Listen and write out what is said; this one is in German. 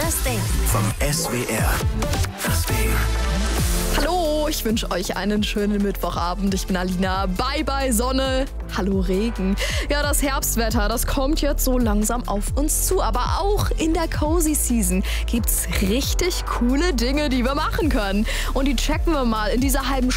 Das Ding. Vom SWR. Das Ding. Hallo, ich wünsche euch einen schönen Mittwochabend. Ich bin Alina. Bye bye Sonne. Hallo Regen. Ja, das Herbstwetter, das kommt jetzt so langsam auf uns zu. Aber auch in der Cozy Season gibt's richtig coole Dinge, die wir machen können. Und die checken wir mal in dieser halben